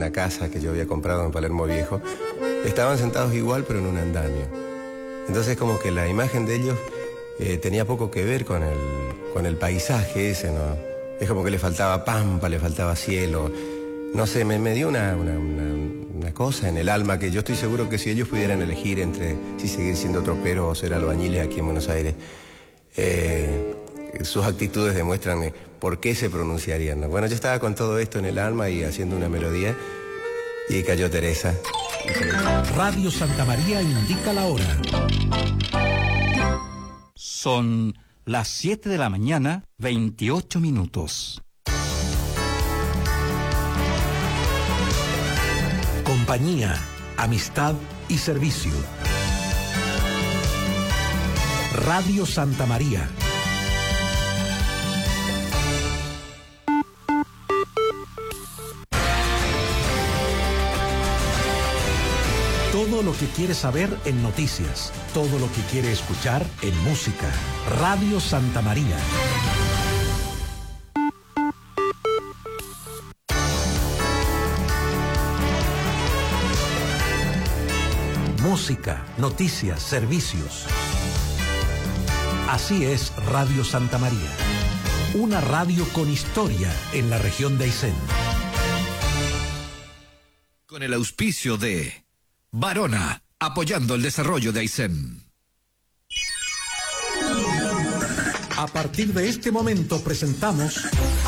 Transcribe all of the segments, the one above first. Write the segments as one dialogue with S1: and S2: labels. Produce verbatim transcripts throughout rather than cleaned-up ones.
S1: una casa que yo había comprado en Palermo Viejo, estaban sentados igual pero en un andamio. Entonces como que la imagen de ellos eh, tenía poco que ver con el, con el paisaje ese, ¿no? Es como que le faltaba pampa, le faltaba cielo. No sé, me, me dio una, una, una, una cosa en el alma que yo estoy seguro que si ellos pudieran elegir entre si seguir siendo troperos o ser albañiles aquí en Buenos Aires, eh, sus actitudes demuestran eh, por qué se pronunciarían, ¿no? Bueno, yo estaba con todo esto en el alma y haciendo una melodía y cayó Teresa.
S2: Radio Santa María indica la hora.
S3: Son las siete de la mañana, veintiocho minutos.
S2: Compañía, amistad y servicio. Radio Santa María. Todo lo que quiere saber en noticias, todo lo que quiere escuchar en música. Radio Santa María. Música, noticias, servicios. Así es Radio Santa María. Una radio con historia en la región de Aysén.
S4: Con el auspicio de Barona, apoyando el desarrollo de Aysén.
S2: A partir de este momento presentamos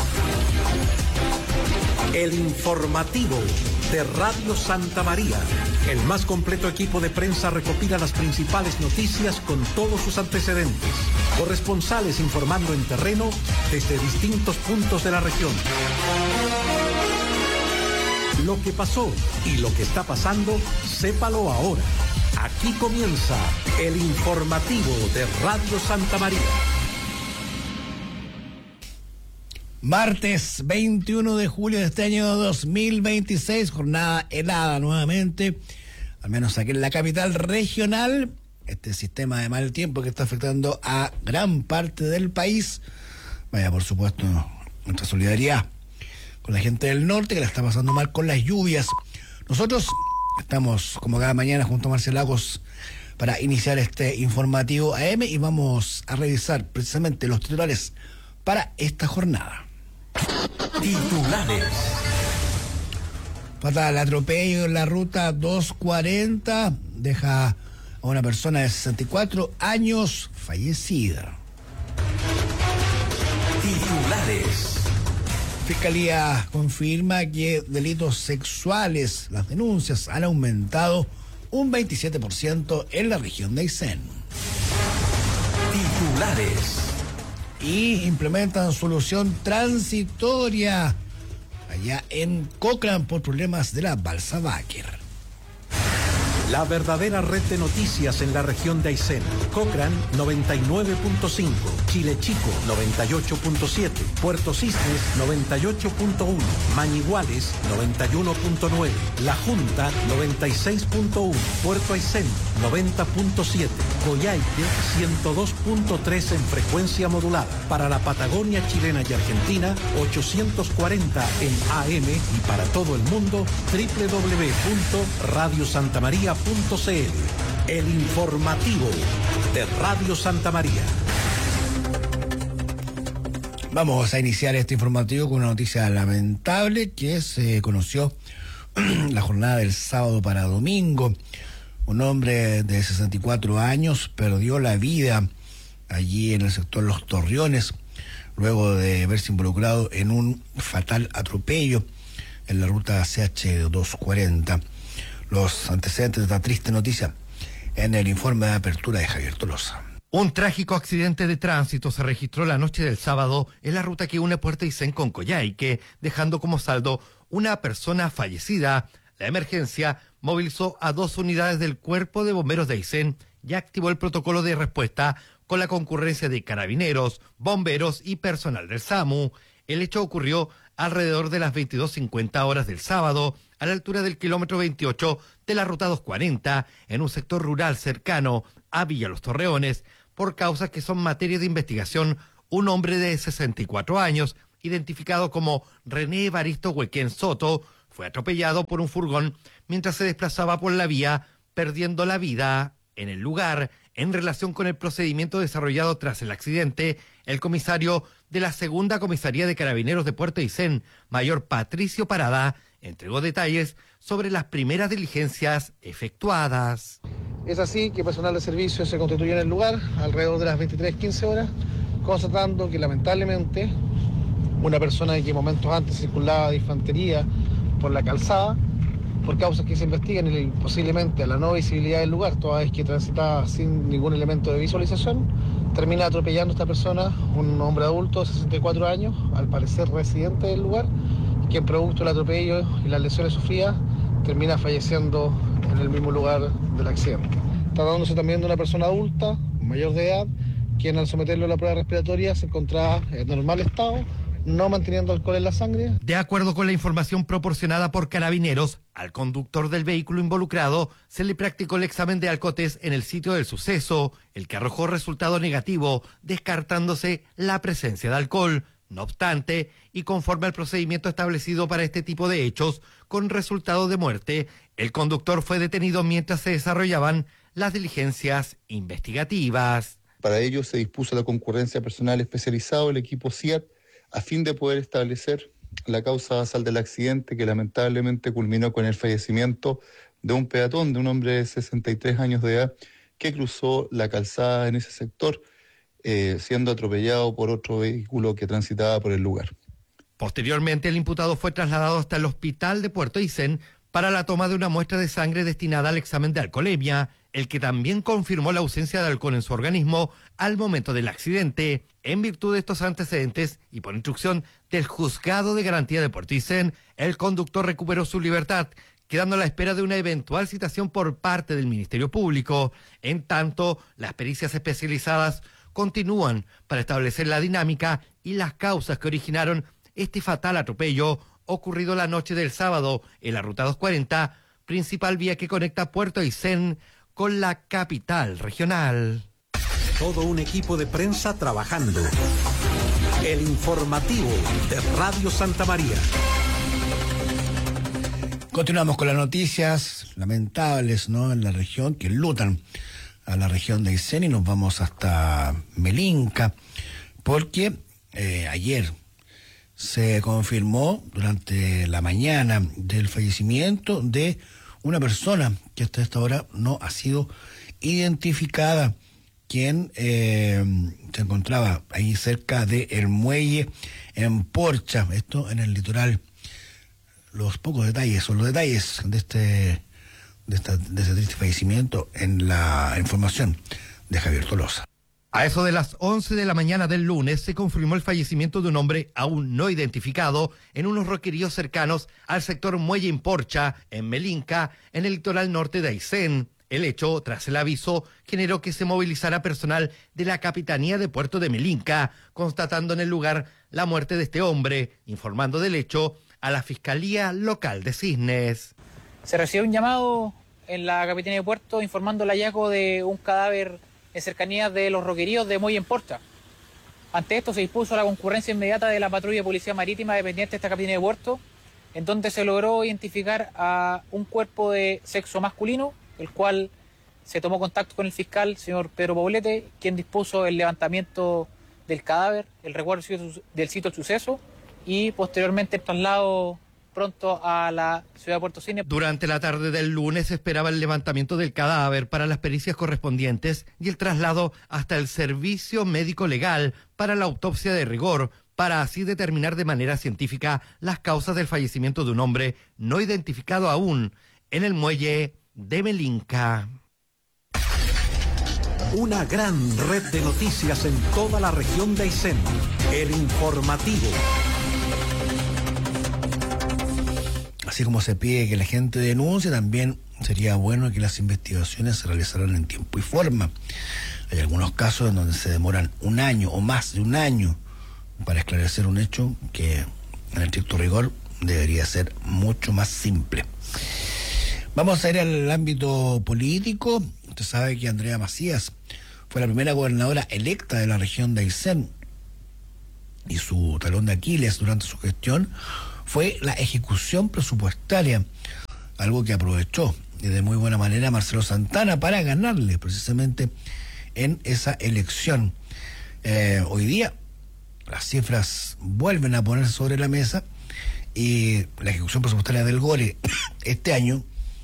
S2: el informativo de Radio Santa María. El más completo equipo de prensa recopila las principales noticias con todos sus antecedentes. Corresponsales informando en terreno desde distintos puntos de la región. Lo que pasó y lo que está pasando, sépalo ahora. Aquí comienza el informativo de Radio Santa María.
S5: Martes veintiuno de julio de este año dos mil veintiséis, jornada helada nuevamente, al menos aquí en la capital regional. Este sistema de mal tiempo que está afectando a gran parte del país. Vaya, por supuesto, nuestra solidaridad con la gente del norte que la está pasando mal con las lluvias. Nosotros estamos como cada mañana junto a Marcel Lagos para iniciar este informativo A M y vamos a revisar precisamente los titulares para esta jornada.
S2: Titulares.
S5: Fatal atropello en la ruta doscientos cuarenta deja a una persona de sesenta y cuatro años fallecida.
S2: Titulares.
S5: Fiscalía confirma que delitos sexuales, las denuncias han aumentado un veintisiete por ciento en la región de Aysén.
S2: Titulares.
S5: Y implementan solución transitoria allá en Cochrane por problemas de la balsa Báquer.
S2: La verdadera red de noticias en la región de Aysén. Cochrane noventa y nueve punto cinco, Chile Chico noventa y ocho punto siete, Puerto Cisnes noventa y ocho punto uno, Mañiguales noventa y uno punto nueve, La Junta noventa y seis punto uno, Puerto Aysén noventa punto siete, Coyhaique ciento dos punto tres en frecuencia modulada. Para la Patagonia chilena y Argentina ochocientos cuarenta en A M y para todo el mundo doble u doble u doble u punto radio santa maría punto c l. El informativo de Radio Santa María.
S5: Vamos a iniciar este informativo con una noticia lamentable que se conoció la jornada del sábado para domingo. Un hombre de sesenta y cuatro años perdió la vida allí en el sector Los Torreones luego de verse involucrado en un fatal atropello en la ruta C H doscientos cuarenta. Los antecedentes de esta triste noticia en el informe de apertura de Javier Tolosa.
S6: Un trágico accidente de tránsito se registró la noche del sábado en la ruta que une Puerto Aysén con Coyhaique, dejando como saldo una persona fallecida. La emergencia movilizó a dos unidades del Cuerpo de Bomberos de Aysén y activó el protocolo de respuesta con la concurrencia de carabineros, bomberos y personal del SAMU. El hecho ocurrió alrededor de las veintidós cincuenta horas del sábado, a la altura del kilómetro veintiocho de la ruta doscientos cuarenta, en un sector rural cercano a Villa Los Torreones. Por causas que son materia de investigación, un hombre de sesenta y cuatro años, identificado como René Evaristo Huequén Soto, fue atropellado por un furgón mientras se desplazaba por la vía, perdiendo la vida en el lugar. En relación con el procedimiento desarrollado tras el accidente, el comisario de la Segunda Comisaría de Carabineros de Puerto Aysén, mayor Patricio Parada, entregó detalles sobre las primeras diligencias efectuadas.
S7: Es así que personal de servicio se constituyó en el lugar alrededor de las veintitrés quince horas, constatando que lamentablemente una persona que momentos antes circulaba de infantería por la calzada, por causas que se investigan y posiblemente a la no visibilidad del lugar, toda vez que transitaba sin ningún elemento de visualización, termina atropellando a esta persona, un hombre adulto de sesenta y cuatro años, al parecer residente del lugar, quien producto del atropello y las lesiones sufridas termina falleciendo en el mismo lugar del accidente. Tratándose también de una persona adulta, mayor de edad, quien al someterlo a la prueba respiratoria se encontraba en normal estado, no manteniendo alcohol en la sangre.
S6: De acuerdo con la información proporcionada por Carabineros, al conductor del vehículo involucrado se le practicó el examen de alcotés en el sitio del suceso, el que arrojó resultado negativo, descartándose la presencia de alcohol. No obstante, y conforme al procedimiento establecido para este tipo de hechos, con resultado de muerte, el conductor fue detenido mientras se desarrollaban las diligencias investigativas.
S8: Para ello se dispuso la concurrencia personal especializado, el equipo C I A T, a fin de poder establecer la causa basal del accidente que lamentablemente culminó con el fallecimiento de un peatón, de un hombre de sesenta y tres años de edad, que cruzó la calzada en ese sector, eh, siendo atropellado por otro vehículo que transitaba por el lugar.
S6: Posteriormente, el imputado fue trasladado hasta el hospital de Puerto Aysén para la toma de una muestra de sangre destinada al examen de alcoholemia, el que también confirmó la ausencia de alcohol en su organismo al momento del accidente. En virtud de estos antecedentes y por instrucción del Juzgado de Garantía de Puerto Aysén, el conductor recuperó su libertad, quedando a la espera de una eventual citación por parte del Ministerio Público. En tanto, las pericias especializadas continúan para establecer la dinámica y las causas que originaron este fatal atropello ocurrido la noche del sábado en la Ruta doscientos cuarenta, principal vía que conecta Puerto Aysén con la capital regional.
S2: Todo un equipo de prensa trabajando. El informativo de Radio Santa María.
S5: Continuamos con las noticias lamentables, ¿no?, en la región, que enlutan a la región de Aysén, y nos vamos hasta Melinca, porque eh, ayer se confirmó durante la mañana del fallecimiento de una persona que hasta esta hora no ha sido identificada, quien eh, se encontraba ahí cerca del muelle en Porcha, esto en el litoral. Los pocos detalles, son los detalles de este de, esta, de este triste fallecimiento en la información de Javier Tolosa.
S6: A eso de las once de la mañana del lunes se confirmó el fallecimiento de un hombre aún no identificado en unos roqueríos cercanos al sector Muelle en Porcha, en Melinca, en el litoral norte de Aysén. El hecho, tras el aviso, generó que se movilizara personal de la Capitanía de Puerto de Melinca, constatando en el lugar la muerte de este hombre, informando del hecho a la Fiscalía Local de Cisnes.
S9: Se recibió un llamado en la Capitanía de Puerto informando el hallazgo de un cadáver en cercanías de los roqueríos de Muelle en Porcha. Ante esto se dispuso la concurrencia inmediata de la patrulla de Policía Marítima dependiente de esta Capitanía de Puerto, en donde se logró identificar a un cuerpo de sexo masculino, el cual se tomó contacto con el fiscal, señor Pedro Poblete, quien dispuso el levantamiento del cadáver, el resguardo del sitio del suceso y posteriormente el traslado pronto a la ciudad de Puerto Cisnes.
S6: Durante la tarde del lunes se esperaba el levantamiento del cadáver para las pericias correspondientes y el traslado hasta el servicio médico legal para la autopsia de rigor, para así determinar de manera científica las causas del fallecimiento de un hombre no identificado aún en el muelle de Melinca.
S2: Una gran red de noticias en toda la región de Aysén. El informativo.
S5: Así como se pide que la gente denuncie, también sería bueno que las investigaciones se realizaran en tiempo y forma. Hay algunos casos en donde se demoran un año o más de un año para esclarecer un hecho que en el estricto rigor debería ser mucho más simple. Vamos a ir al ámbito político. Usted sabe que Andrea Macías fue la primera gobernadora electa de la región de Aysén, y su talón de Aquiles durante su gestión fue la ejecución presupuestaria, algo que aprovechó y de muy buena manera Marcelo Santana para ganarle precisamente en esa elección. Eh, hoy día las cifras vuelven a ponerse sobre la mesa y la ejecución presupuestaria del GORE este año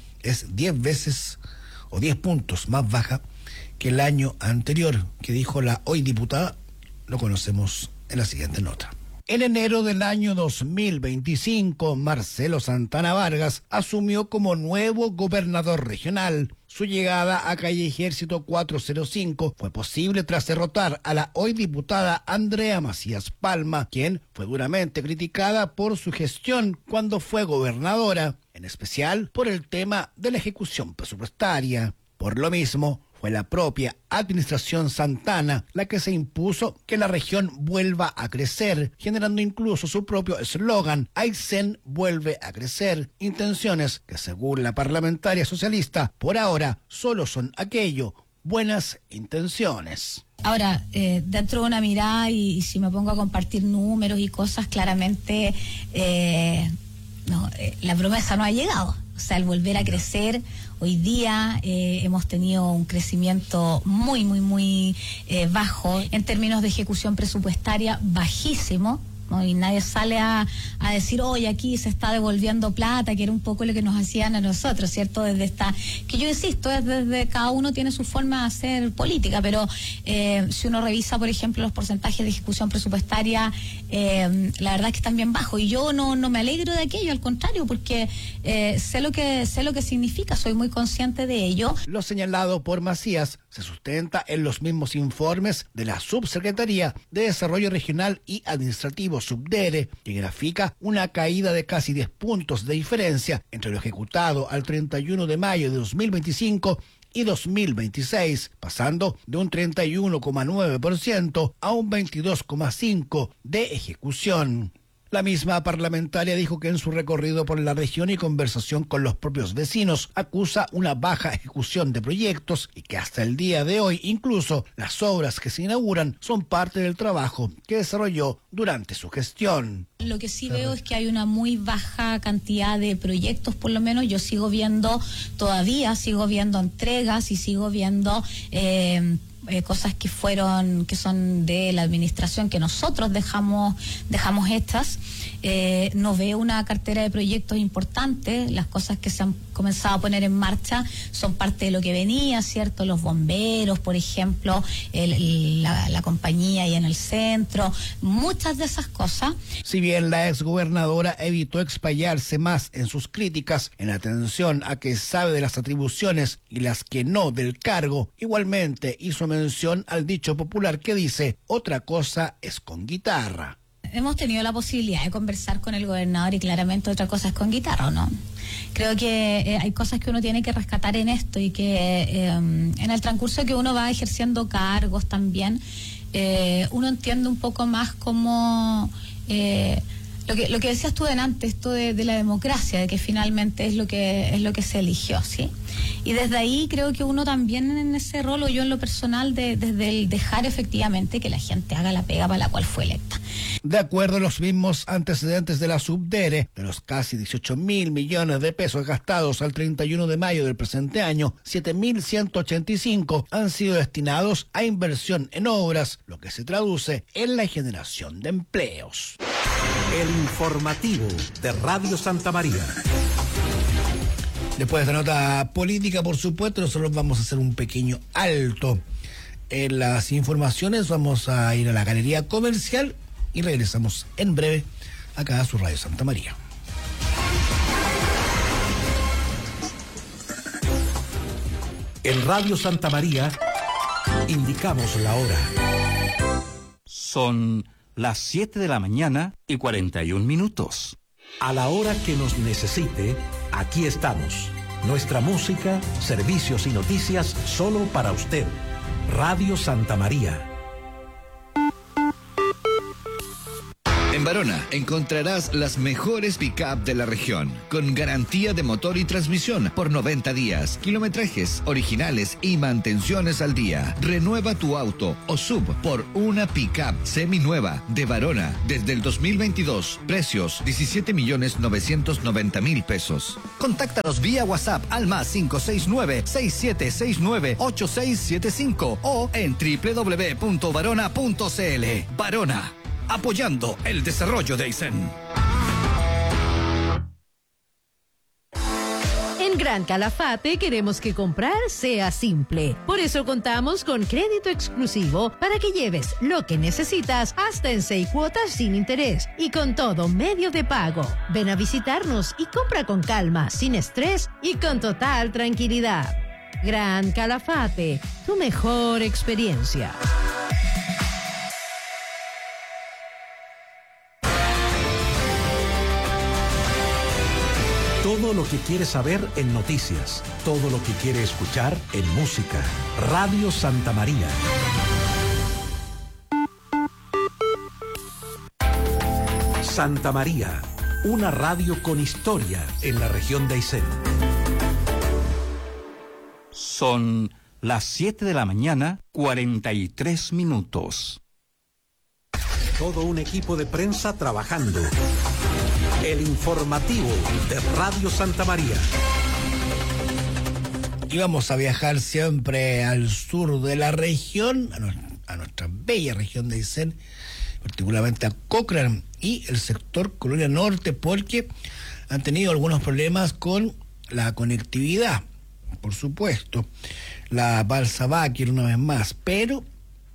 S5: es diez veces o diez puntos más baja que el año anterior, que dijo la hoy diputada. Lo conocemos en la siguiente nota. En enero del año dos mil veinticinco, Marcelo Santana Vargas asumió como nuevo gobernador regional. Su llegada a calle Ejército cuatrocientos cinco fue posible tras derrotar a la hoy diputada Andrea Macías Palma, quien fue duramente criticada por su gestión cuando fue gobernadora, en especial por el tema de la ejecución presupuestaria. Por lo mismo, fue la propia administración Santana la que se impuso que la región vuelva a crecer, generando incluso su propio eslogan, Aysén vuelve a crecer, intenciones que según la parlamentaria socialista, por ahora solo son aquello, buenas intenciones.
S10: Ahora, eh, dentro de una mirada, y, y si me pongo a compartir números y cosas, claramente eh, no, eh, la promesa no ha llegado. O sea, el volver a crecer, hoy día eh, hemos tenido un crecimiento muy, muy, muy eh, bajo, en términos de ejecución presupuestaria, bajísimo, ¿no? Y nadie sale a, a decir, oye, aquí se está devolviendo plata, que era un poco lo que nos hacían a nosotros, ¿cierto? Desde esta, que yo insisto, es desde cada uno tiene su forma de hacer política, pero eh, si uno revisa, por ejemplo, los porcentajes de ejecución presupuestaria, eh, la verdad es que están bien bajos, y yo no, no me alegro de aquello, al contrario, porque eh, sé lo que, sé lo que significa, soy muy consciente de ello.
S5: Lo señalado por Macías se sustenta en los mismos informes de la Subsecretaría de Desarrollo Regional y Administrativo, Subdere, que grafica una caída de casi diez puntos de diferencia entre lo ejecutado al treinta y uno de mayo de dos mil veinticinco y dos mil veintiséis, pasando de un treinta y uno coma nueve por ciento a un veintidós coma cinco por ciento de ejecución. La misma parlamentaria dijo que en su recorrido por la región y conversación con los propios vecinos acusa una baja ejecución de proyectos y que hasta el día de hoy incluso las obras que se inauguran son parte del trabajo que desarrolló durante su gestión.
S10: Lo que sí veo es que hay una muy baja cantidad de proyectos, por lo menos yo sigo viendo, todavía sigo viendo entregas y sigo viendo eh, eh, cosas que fueron, que son de la administración, que nosotros dejamos, dejamos hechas. Eh, no veo una cartera de proyectos importantes. Las cosas que se han comenzado a poner en marcha son parte de lo que venía, ¿cierto? Los bomberos, por ejemplo, el, el, la, la compañía ahí en el centro, muchas de esas cosas.
S5: Si bien la exgobernadora evitó explayarse más en sus críticas en atención a que sabe de las atribuciones y las que no del cargo, igualmente hizo mención al dicho popular que dice, otra cosa es con guitarra.
S10: Hemos tenido la posibilidad de conversar con el gobernador y claramente otra cosa es con guitarra, ¿no? Creo que eh, hay cosas que uno tiene que rescatar en esto y que eh, en el transcurso que uno va ejerciendo cargos también, eh, uno entiende un poco más cómo... Eh, Lo que, lo que decías tú antes, esto de, de la democracia, de que finalmente es lo que es lo que se eligió, ¿sí? Y desde ahí creo que uno también en ese rol, o yo en lo personal, de, desde el dejar efectivamente que la gente haga la pega para la cual fue electa.
S5: De acuerdo a los mismos antecedentes de la Subdere, de los casi dieciocho mil millones de pesos gastados al treinta y uno de mayo del presente año, siete mil ciento ochenta y cinco han sido destinados a inversión en obras, lo que se traduce en la generación de empleos.
S2: El informativo de Radio Santa María.
S5: Después de esta nota política, por supuesto, nosotros vamos a hacer un pequeño alto en las informaciones. Vamos a ir a la galería comercial y regresamos en breve acá a su Radio Santa María.
S2: En Radio Santa María indicamos la hora.
S3: Son las siete de la mañana y cuarenta y un minutos.
S2: A la hora que nos necesite, aquí estamos. Nuestra música, servicios y noticias solo para usted. Radio Santa María.
S4: En En Varona encontrarás las mejores pick-up de la región, con garantía de motor y transmisión por noventa días, kilometrajes originales y mantenciones al día. Renueva tu auto o sub por una pick-up seminueva de Varona desde el dos mil veintidós. Precios diecisiete millones novecientos noventa mil pesos.
S11: Contáctanos vía WhatsApp al más cinco seis nueve, seis siete seis nueve, ocho seis siete cinco o en doble u doble u doble u punto varona punto c l. Varona, apoyando el desarrollo de Aysén.
S12: En Gran Calafate queremos que comprar sea simple. Por eso contamos con crédito exclusivo para que lleves lo que necesitas hasta en seis cuotas sin interés y con todo medio de pago. Ven a visitarnos y compra con calma, sin estrés y con total tranquilidad. Gran Calafate, tu mejor experiencia.
S2: Todo lo que quiere saber en noticias, todo lo que quiere escuchar en música. Radio Santa María. Santa María, una radio con historia en la región de Aysén.
S3: Son las siete de la mañana, cuarenta y tres minutos.
S2: Todo un equipo de prensa trabajando. El informativo de Radio Santa María.
S5: Y vamos a viajar siempre al sur de la región, a, no, a nuestra bella región de Aysén, particularmente a Cochrane y el sector Colonia Norte, porque han tenido algunos problemas con la conectividad, por supuesto, la balsa Báquer una vez más, pero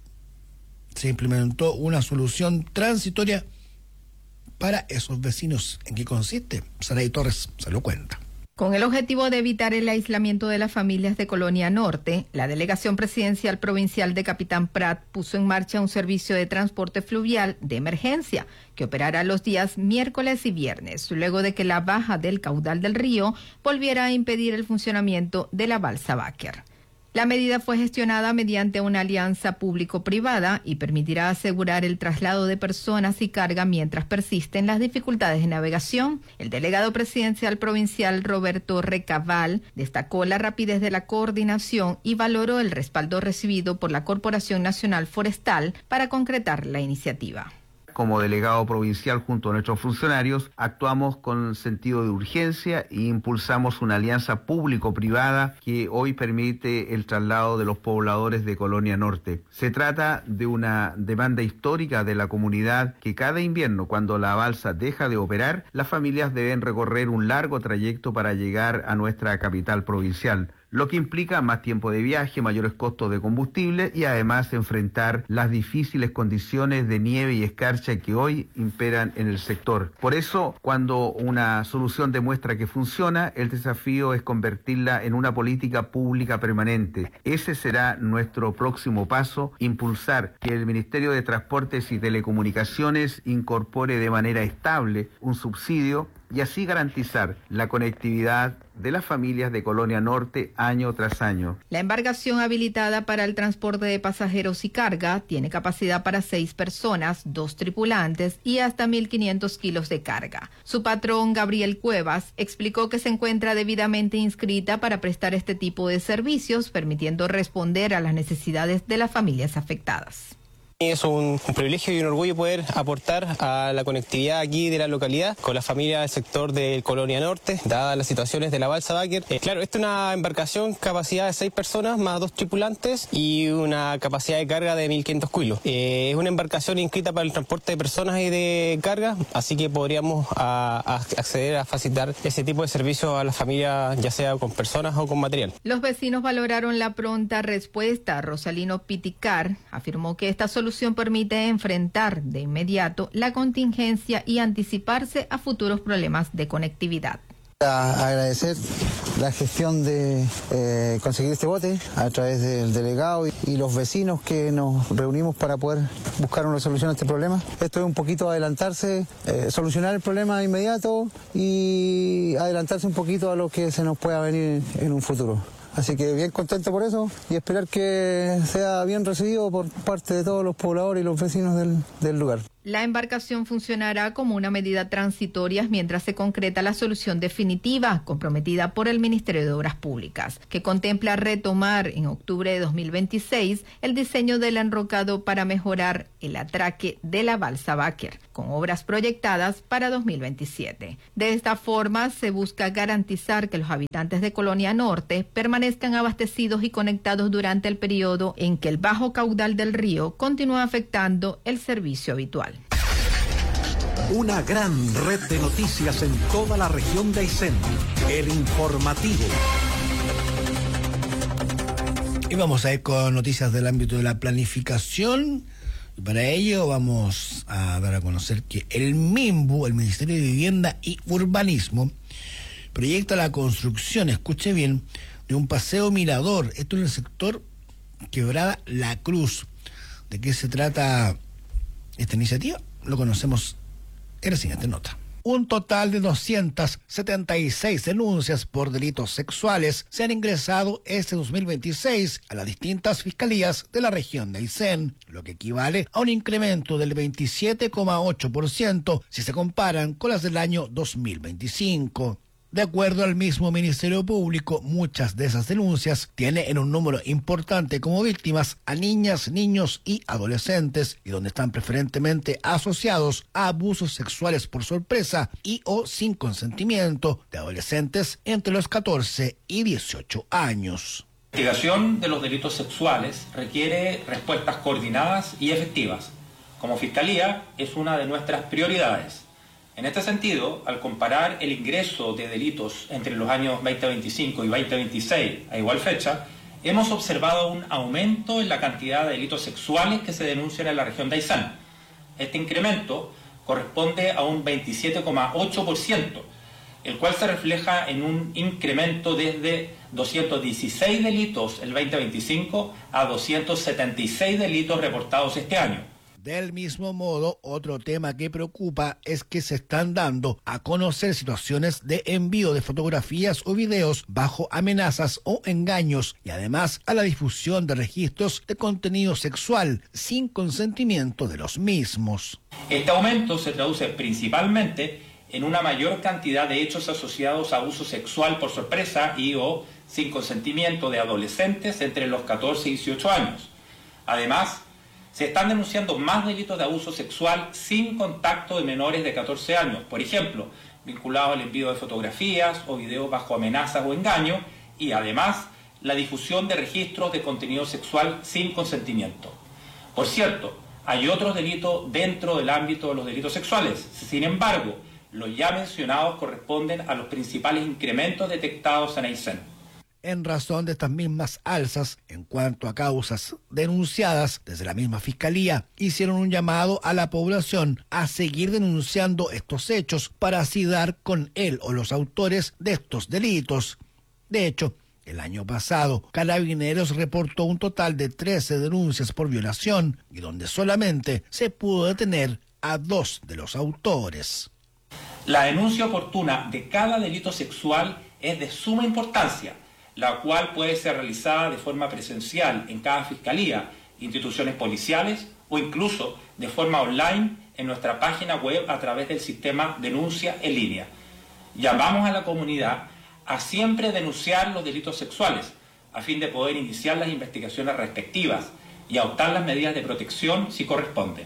S5: se implementó una solución transitoria para esos vecinos. ¿En qué consiste? Saray Torres se lo cuenta.
S13: Con el objetivo de evitar el aislamiento de las familias de Colonia Norte, la Delegación Presidencial Provincial de Capitán Prat puso en marcha un servicio de transporte fluvial de emergencia que operará los días miércoles y viernes, luego de que la baja del caudal del río volviera a impedir el funcionamiento de la balsa Báquer. La medida fue gestionada mediante una alianza público-privada y permitirá asegurar el traslado de personas y carga mientras persisten las dificultades de navegación. El delegado presidencial provincial Roberto Recabal destacó la rapidez de la coordinación y valoró el respaldo recibido por la Corporación Nacional Forestal para concretar la iniciativa.
S14: Como delegado provincial junto a nuestros funcionarios, actuamos con sentido de urgencia e impulsamos una alianza público-privada que hoy permite el traslado de los pobladores de Colonia Norte. Se trata de una demanda histórica de la comunidad que cada invierno, cuando la balsa deja de operar, las familias deben recorrer un largo trayecto para llegar a nuestra capital provincial, lo que implica más tiempo de viaje, mayores costos de combustible y además enfrentar las difíciles condiciones de nieve y escarcha que hoy imperan en el sector. Por eso, cuando una solución demuestra que funciona, el desafío es convertirla en una política pública permanente. Ese será nuestro próximo paso, impulsar que el Ministerio de Transportes y Telecomunicaciones incorpore de manera estable un subsidio y así garantizar la conectividad de las familias de Colonia Norte año tras año.
S13: La embarcación habilitada para el transporte de pasajeros y carga tiene capacidad para seis personas, dos tripulantes y hasta mil quinientos kilos de carga. Su patrón, Gabriel Cuevas, explicó que se encuentra debidamente inscrita para prestar este tipo de servicios, permitiendo responder a las necesidades de las familias afectadas.
S15: Es un, un privilegio y un orgullo poder aportar a la conectividad aquí de la localidad con la familia del sector de Colonia Norte, dadas las situaciones de la balsa Báquer. Eh, claro, esta es una embarcación capacidad de seis personas más dos tripulantes y una capacidad de carga de mil quinientos kilos. Eh, es una embarcación inscrita para el transporte de personas y de carga, así que podríamos a, a acceder a facilitar ese tipo de servicios a las familias, ya sea con personas o con material.
S13: Los vecinos valoraron la pronta respuesta. Rosalino Piticar afirmó que esta solución permite enfrentar de inmediato la contingencia y anticiparse a futuros problemas de conectividad.
S16: A agradecer la gestión de eh, conseguir este bote a través del delegado y, y los vecinos que nos reunimos para poder buscar una solución a este problema. Esto es un poquito adelantarse, eh, solucionar el problema de inmediato y adelantarse un poquito a lo que se nos pueda venir en un futuro. Así que bien contento por eso y esperar que sea bien recibido por parte de todos los pobladores y los vecinos del, del lugar.
S13: La embarcación funcionará como una medida transitoria mientras se concreta la solución definitiva comprometida por el Ministerio de Obras Públicas, que contempla retomar en octubre de dos mil veintiséis el diseño del enrocado para mejorar el atraque de la balsa Báquer, con obras proyectadas para dos mil veintisiete. De esta forma, se busca garantizar que los habitantes de Colonia Norte permanezcan abastecidos y conectados durante el periodo en que el bajo caudal del río continúa afectando el servicio habitual.
S2: Una gran red de noticias en toda la región de Aysén. El informativo.
S5: Y vamos a ir con noticias del ámbito de la planificación. Y para ello vamos a dar a conocer que el MIMBU, el Ministerio de Vivienda y Urbanismo, proyecta la construcción, escuche bien, de un paseo mirador. Esto en el sector Quebrada La Cruz. ¿De qué se trata esta iniciativa? Lo conocemos en la siguiente nota. Un total de doscientas setenta y seis denuncias por delitos sexuales se han ingresado este dos mil veintiséis a las distintas fiscalías de la región de Aysén, lo que equivale a un incremento del veintisiete coma ocho por ciento si se comparan con las del año dos mil veinticinco. De acuerdo al mismo Ministerio Público, muchas de esas denuncias tienen en un número importante como víctimas a niñas, niños y adolescentes, y donde están preferentemente asociados a abusos sexuales por sorpresa y o sin consentimiento de adolescentes entre los catorce y dieciocho años.
S17: La investigación de los delitos sexuales requiere respuestas coordinadas y efectivas. Como Fiscalía, es una de nuestras prioridades. En este sentido, al comparar el ingreso de delitos entre los años veinte veinticinco y veinte veintiséis a igual fecha, hemos observado un aumento en la cantidad de delitos sexuales que se denuncian en la región de Aysén. Este incremento corresponde a un veintisiete coma ocho por ciento, el cual se refleja en un incremento desde doscientos dieciséis delitos el veinte veinticinco a doscientos setenta y seis delitos reportados este año.
S5: Del mismo modo, otro tema que preocupa es que se están dando a conocer situaciones de envío de fotografías o videos bajo amenazas o engaños y además a la difusión de registros de contenido sexual sin consentimiento de los mismos.
S17: Este aumento se traduce principalmente en una mayor cantidad de hechos asociados a abuso sexual por sorpresa y o sin consentimiento de adolescentes entre los catorce y dieciocho años. Además, se están denunciando más delitos de abuso sexual sin contacto de menores de catorce años, por ejemplo, vinculados al envío de fotografías o videos bajo amenazas o engaño, y además la difusión de registros de contenido sexual sin consentimiento. Por cierto, hay otros delitos dentro del ámbito de los delitos sexuales. Sin embargo, los ya mencionados corresponden a los principales incrementos detectados en Aysén.
S5: En razón de estas mismas alzas, en cuanto a causas denunciadas desde la misma Fiscalía, hicieron un llamado a la población a seguir denunciando estos hechos para así dar con él o los autores de estos delitos. De hecho, el año pasado, Carabineros reportó un total de trece denuncias por violación y donde solamente se pudo detener a dos de los autores.
S17: La denuncia oportuna de cada delito sexual es de suma importancia, la cual puede ser realizada de forma presencial en cada fiscalía, instituciones policiales o incluso de forma online en nuestra página web a través del sistema Denuncia en Línea. Llamamos a la comunidad a siempre denunciar los delitos sexuales a fin de poder iniciar las investigaciones respectivas y adoptar las medidas de protección si corresponde.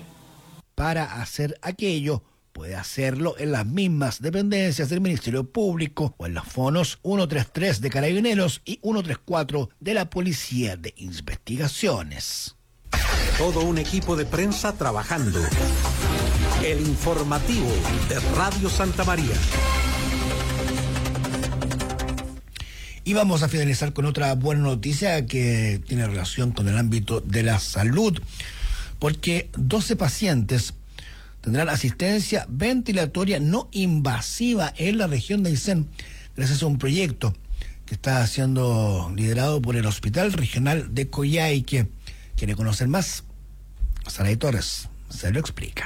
S5: Para hacer aquello, puede hacerlo en las mismas dependencias del Ministerio Público o en los fonos ciento treinta y tres de Carabineros y ciento treinta y cuatro de la Policía de Investigaciones.
S2: Todo un equipo de prensa trabajando. El informativo de Radio Santa María.
S5: Y vamos a finalizar con otra buena noticia que tiene relación con el ámbito de la salud, porque doce pacientes tendrán asistencia ventilatoria no invasiva en la región de Aysén, gracias a un proyecto que está siendo liderado por el Hospital Regional de Coyhaique. ¿Quiere conocer más? Saray Torres se lo explica.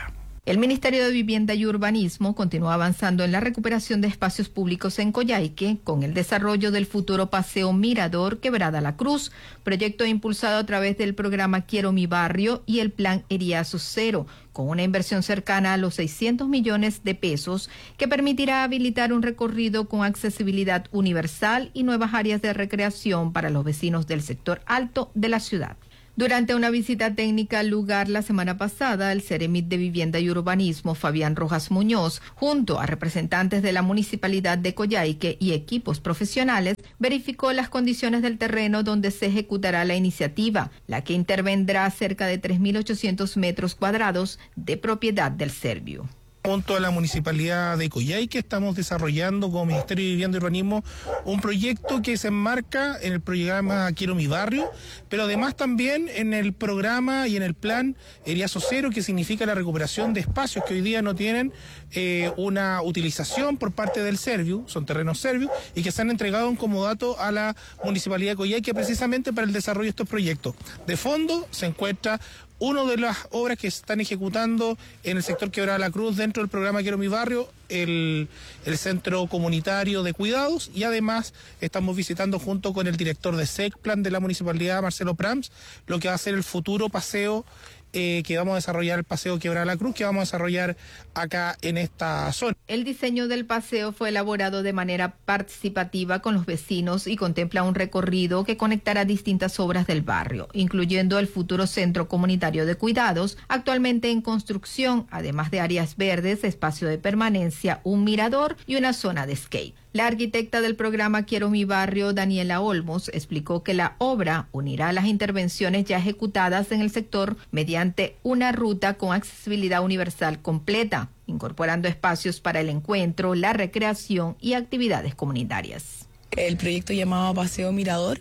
S13: El Ministerio de Vivienda y Urbanismo continúa avanzando en la recuperación de espacios públicos en Coyhaique con el desarrollo del futuro Paseo Mirador Quebrada La Cruz, proyecto impulsado a través del programa Quiero mi barrio y el plan Eriazo Cero, con una inversión cercana a los seiscientos millones de pesos que permitirá habilitar un recorrido con accesibilidad universal y nuevas áreas de recreación para los vecinos del sector alto de la ciudad. Durante una visita técnica al lugar la semana pasada, el Ceremit de Vivienda y Urbanismo, Fabián Rojas Muñoz, junto a representantes de la Municipalidad de Coyhaique y equipos profesionales, verificó las condiciones del terreno donde se ejecutará la iniciativa, la que intervendrá cerca de tres mil ochocientos metros cuadrados de propiedad del Servio.
S18: Junto a la Municipalidad de Coyhaique estamos desarrollando como Ministerio de Vivienda y Urbanismo un proyecto que se enmarca en el programa Quiero mi barrio, pero además también en el programa y en el plan Eriazo Cero, que significa la recuperación de espacios que hoy día no tienen eh, una utilización por parte del Servio, son terrenos Servio, y que se han entregado en comodato a la Municipalidad de Coyhaique precisamente para el desarrollo de estos proyectos. De fondo se encuentra una de las obras que se están ejecutando en el sector Quebrada La Cruz dentro del programa Quiero mi barrio, el, el Centro Comunitario de Cuidados, y además estamos visitando junto con el director de SECPLAN de la Municipalidad, Marcelo Prams, lo que va a ser el futuro paseo eh, que vamos a desarrollar, el paseo Quebrada La Cruz, que vamos a desarrollar acá en esta zona.
S13: El diseño del paseo fue elaborado de manera participativa con los vecinos y contempla un recorrido que conectará distintas obras del barrio, incluyendo el futuro Centro Comunitario de Cuidados, actualmente en construcción, además de áreas verdes, espacio de permanencia, un mirador y una zona de skate. La arquitecta del programa Quiero mi barrio, Daniela Olmos, explicó que la obra unirá las intervenciones ya ejecutadas en el sector mediante una ruta con accesibilidad universal completa, incorporando espacios para el encuentro, la recreación y actividades comunitarias.
S19: El proyecto llamado Paseo Mirador,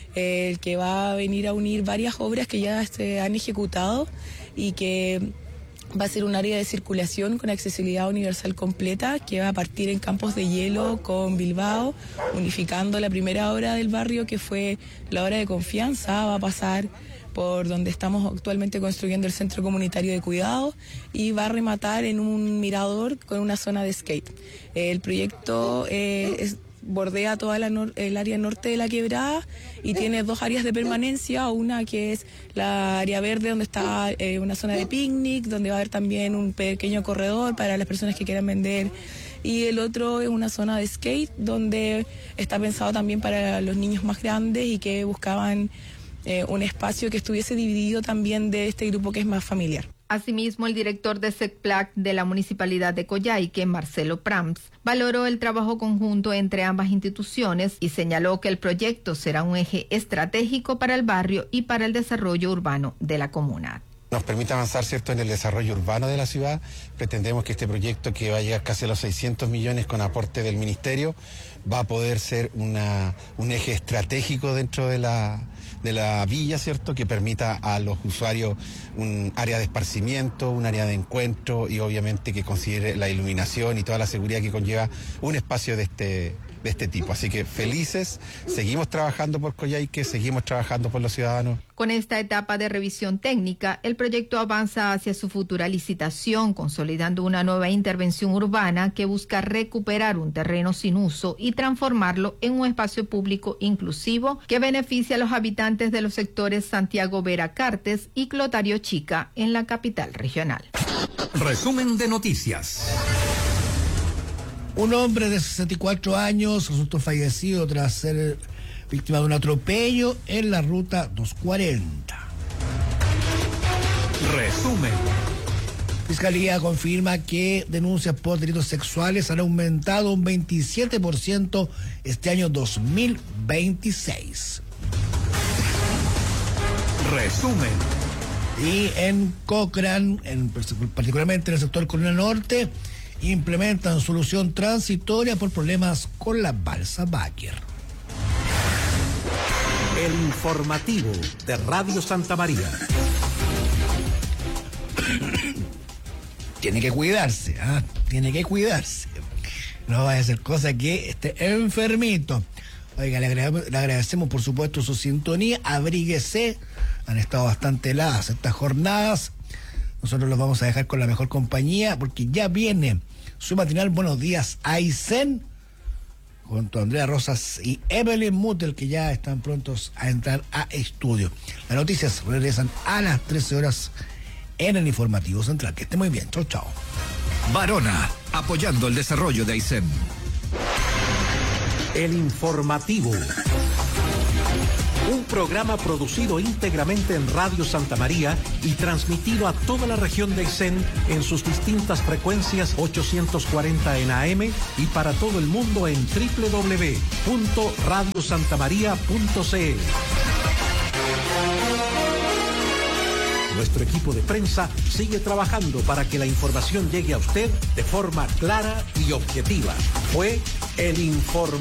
S19: el que va a venir a unir varias obras que ya se han ejecutado y que va a ser un área de circulación con accesibilidad universal completa que va a partir en Campos de Hielo con Bilbao, unificando la primera obra del barrio que fue la obra de Confianza, va a pasar por donde estamos actualmente construyendo el Centro Comunitario de Cuidados y va a rematar en un mirador con una zona de skate. El proyecto eh, es bordea toda la nor- el área norte de la quebrada y tiene dos áreas de permanencia, una que es la área verde donde está eh, una zona de picnic, donde va a haber también un pequeño corredor para las personas que quieran vender, y el otro es una zona de skate donde está pensado también para los niños más grandes y que buscaban eh, un espacio que estuviese dividido también de este grupo que es más familiar.
S13: Asimismo, el director de SECPLAC de la Municipalidad de Coyhaique, Marcelo Prams, valoró el trabajo conjunto entre ambas instituciones y señaló que el proyecto será un eje estratégico para el barrio y para el desarrollo urbano de la comuna.
S20: Nos permite avanzar, ¿cierto?, en el desarrollo urbano de la ciudad. Pretendemos que este proyecto, que va a llegar casi a los seiscientos millones con aporte del Ministerio, va a poder ser una, un eje estratégico dentro de la, de la villa, ¿cierto?, que permita a los usuarios un área de esparcimiento, un área de encuentro y obviamente que considere la iluminación y toda la seguridad que conlleva un espacio de este de este tipo. Así que felices, seguimos trabajando por Coyhaique, seguimos trabajando por los ciudadanos.
S13: Con esta etapa de revisión técnica, el proyecto avanza hacia su futura licitación, consolidando una nueva intervención urbana que busca recuperar un terreno sin uso y transformarlo en un espacio público inclusivo que beneficie a los habitantes de los sectores Santiago Vera Cartes y Clotario Chica en la capital regional.
S2: Resumen de noticias.
S5: Un hombre de sesenta y cuatro años resultó fallecido tras ser víctima de un atropello en la ruta doscientos cuarenta.
S2: Resumen.
S5: Fiscalía confirma que denuncias por delitos sexuales han aumentado un veintisiete por ciento este año dos mil veintiséis.
S2: Resumen.
S5: Y en Cochrane, en, particularmente en el sector Colonia Norte, implementan solución transitoria por problemas con la balsa Báquer.
S2: El informativo de Radio Santa María.
S5: Tiene que cuidarse, ¿ah? Tiene que cuidarse. No vaya a hacer cosa que esté enfermito. Oiga, le agradecemos, le agradecemos por supuesto su sintonía. Abríguese. Han estado bastante heladas estas jornadas. Nosotros los vamos a dejar con la mejor compañía porque ya viene su matinal Buenos Días Aysén junto a Andrea Rosas y Evelyn Mutel, que ya están prontos a entrar a estudio. Las noticias regresan a las trece horas en el Informativo Central. Que esté muy bien. Chau, chau.
S11: Barona, apoyando el desarrollo de Aysén.
S2: El Informativo. Un programa producido íntegramente en Radio Santa María y transmitido a toda la región de Aysén en sus distintas frecuencias ochocientos cuarenta en A M y para todo el mundo en doble u doble u doble u punto radio santa maría punto c l. Nuestro equipo de prensa sigue trabajando para que la información llegue a usted de forma clara y objetiva. Fue el Informativo.